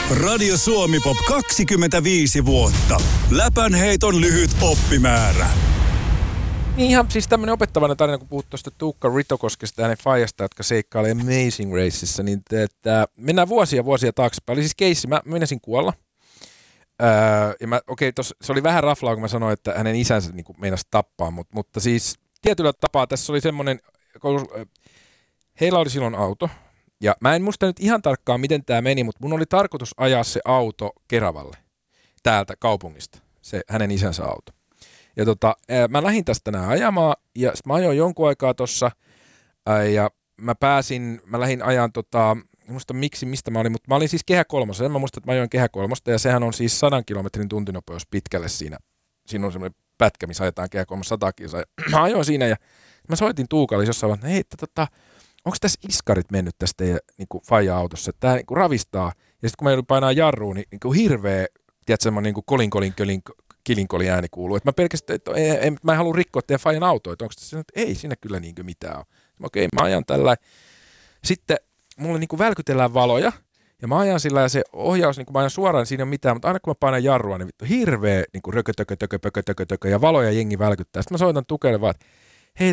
Radio Suomi Pop 25 vuotta. Läpänheiton lyhyt oppimäärä. Niin ihan siis tämmöinen opettavainen tarina, kun puhut tuosta Tuukka Ritokoskesta ja hänen faijasta, jotka seikkailee Amazing Raceissa, niin että mennään vuosia taaksepäin. Oli siis keissi, mä menisin kuolla. Se oli vähän raflaa, kun mä sanoin, että hänen isänsä niin meinasi tappaa, mutta siis tietyllä tapaa tässä oli semmoinen, heillä oli silloin auto, ja mä en muista nyt ihan tarkkaan, miten tämä meni, mutta mun oli tarkoitus ajaa se auto Keravalle, täältä kaupungista, se hänen isänsä auto. Ja mä lähdin tästä nää ajamaan, ja mä ajoin jonkun aikaa tossa, ja mä lähdin ajan en muista mistä mä olin, mutta mä olin siis Kehä kolmossa. En mä muista, että mä ajoin Kehä kolmosta, ja sehän on siis 100 kilometrin tuntinopeus pitkälle siinä. Siinä on semmoinen pätkä, missä ajetaan Kehä kolmossa 100 kilsaa. Mä ajoin siinä, ja mä soitin Tuukalle jossain vaiheessa, että hei, onko tässä iskarit mennyt tästä teidän niin faija-autossa, että tää niin ravistaa. Ja sitten kun mä joudun painaa jarruun, niin hirveä, tiedätkö, semmoinen niin kilinkoli ääni kuuluu. Että mä pelkästään, että mä en halua rikkoa teidän faijan autoa, että onko tässä, että ei siinä kyllä niin mitään ole. Okei, mä ajan tällä. Sitten mulle niin välkytellään valoja, ja mä ajan sillä, ja se ohjaus, niin mä ajan suoraan, siinä ei ole mitään, mutta aina kun mä painan jarrua, niin vittu hirveä niin rökötökö, ja valoja jengi välkyttää. Sitten mä soitan Tukelle vaan, että hei,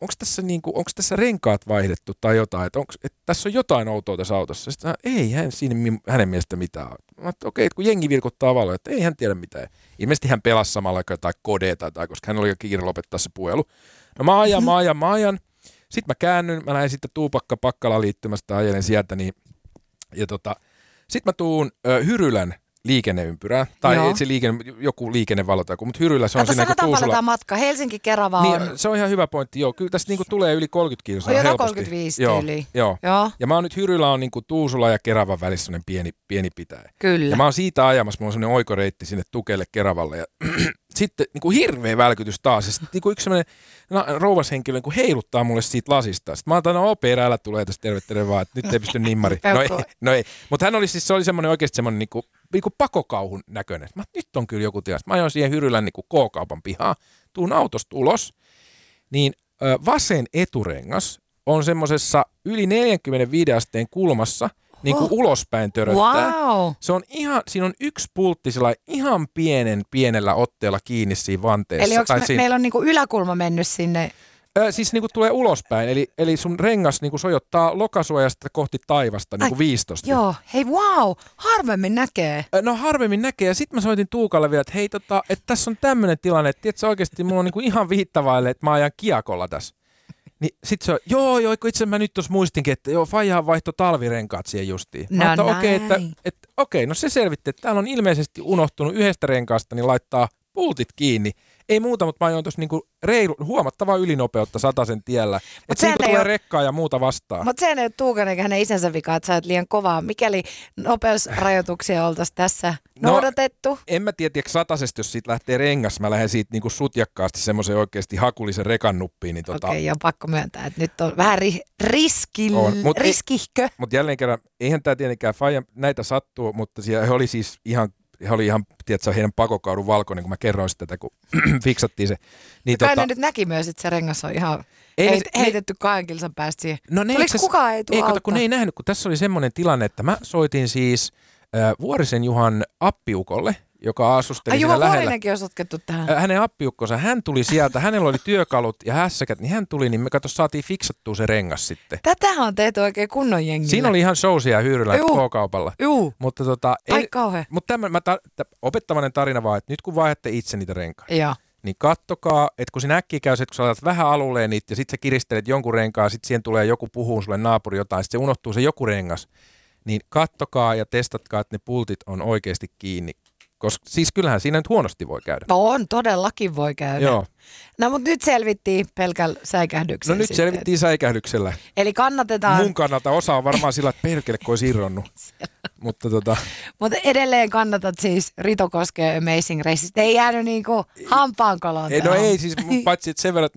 onko tässä renkaat vaihdettu tai jotain, että tässä on jotain outoa tässä autossa. Sitten ei hänen mielestä mitään. Mä okei, kun jengi vilkuttaa valoja, että ei hän tiedä mitään. Ilmeisesti hän pelasi samalla jotain kodeta, koska hän oli jo kiire lopettaa se puhelu. No mä ajan. Sitten mä käännyn, mä lähden sitten Tuupakka-Pakkalaan liittymästä, ajelen sieltä, niin, ja sitten mä tuun Hyrylän liikenneympyrään, tai se joku liikennevalo tai mutta Hyrylä se on siinä kuin Tuusula. Matka, Helsinki-Kerava on. Niin, se on ihan hyvä pointti, joo. Kyllä tässä niinku tulee yli 30 kilsaa helposti. 35 tyyliin. Joo. Ja mä oon nyt Hyrylä on niinku Tuusula ja Keravan välissä sellainen pieni pitäjä. Kyllä. Ja mä oon siitä ajamassa, mulla on sellainen oikoreitti sinne Tukelle Keravalle, ja sitten niinku hirveä välkytys taas, ja sitten niinku yksi sellainen rouvashenkilö niinku heiluttaa mulle siitä lasista. Sitten mä oon peräällä tulee tästä terve vaan, että nyt ei pysty nimmari. No ei. Mutta hän oli siis, se oli semmoinen oikeasti semmoinen niinku pakokauhun näköinen. Nyt on kyllä joku tilanne. Mä ajoin siihen Hyrylän niinku K-kaupan pihaan, tuun autosta ulos, niin vasen eturengas on semmoisessa yli 45 asteen kulmassa, niin kuin ulospäin töröttää. Wow. Se on siinä on yksi pultti ihan pienellä otteella kiinni siinä vanteessa. Eli onko meillä on niinku yläkulma mennyt sinne? Siis niinku tulee ulospäin, eli sun rengas niinku sojottaa lokasuojasta kohti taivasta niinku 15. Joo, hei wow, harvemmin näkee. No harvemmin näkee, ja sitten mä soitin Tuukalle vielä, että hei että tässä on tämmöinen tilanne, että tiedätkö oikeasti mulla on niinku ihan viittavaille, että mä ajan kiekolla tässä. Niin sit se on, joo, kun itse mä nyt tuossa muistinkin, että faijahan vaihtoi talvirenkaat siihen justiin. No Okei, no se selvitti, että täällä on ilmeisesti unohtunut yhdestä renkaasta, niin laittaa pultit kiinni. Ei muuta, mutta mä ajoin tuossa niinku huomattavaa ylinopeutta 100 tiellä. Että siinä tulee rekkaa ja muuta vastaan. Mutta se ei ole Tuukan eikä hänen isänsä vika, että sä oot liian kovaa. Mikäli nopeusrajoituksia oltaisiin tässä noudatettu? En mä tiedä, satasesta, jos siitä lähtee rengas, mä lähden siitä niinku sutjakkaasti semmoisen oikeasti hakullisen rekan nuppiin. Niin Okei, pakko myöntää, että nyt on vähän riskihkö. Mutta jälleen kerran, eihän tämä tietenkään näitä sattuu, mutta siellä oli siis ihan, tiedätkö, heidän pakokaudun valkoinen, kun mä kerroin sitä tätä, kun fiksattiin se. Niin kai ne nyt näki myös, että se rengas on ihan heitetty 2 kilsan päästä siihen. No tuliko kukaan ei tule auttaa? Kun ne ei nähnyt, kun tässä oli semmoinen tilanne, että mä soitin siis Vuorisen Juhan appiukolle, joka asusteli siinä lähellä. Vuorinenkin on sotkettu tähän. Hänen appiukkonsa, hän tuli sieltä, hänellä oli työkalut ja hässäkät, niin hän tuli, niin me saatiin fiksattua se rengas sitten. Tätähän on tehty oikein kunnon jengillä. Siinä oli ihan showsia Hyyrylän K-kaupalla. Mutta kauhean. Mutta opettavainen tarina vaan, että nyt kun vaihdatte itse niitä renkaita, niin kattokaa, että kun sinä äkkiä käy se, että kun sä laitat vähän alulleen niitä ja sitten sä kiristelet jonkun renkaan, sitten siihen tulee joku puhuu sulle naapuri jotain, sitten se unohtuu se joku rengas, niin kattokaa ja testatkaa, että ne pultit on oikeasti kiinni. Koska siis kyllähän siinä nyt huonosti voi käydä. On, todellakin voi käydä. Joo. No mutta nyt selvittiin pelkällä säikähdyksellä. No nyt selvittiin säikähdyksellä. Eli kannatetaan. Mun kannalta osa on varmaan sillä, että perkele, kun olisi irronnut. Mutta Mutta edelleen kannatat siis Ritokoskea Amazing Races. Ei jäänyt niinku hampaankoloon. No ei siis, paitsi että sen verran,